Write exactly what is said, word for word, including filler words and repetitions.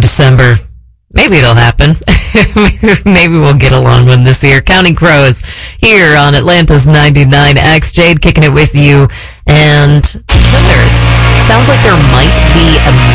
December. Maybe it'll happen. Maybe we'll get along one this year. Counting Crows here on Atlanta's ninety-nine X. Jade kicking it with you. And there's sounds like there might be a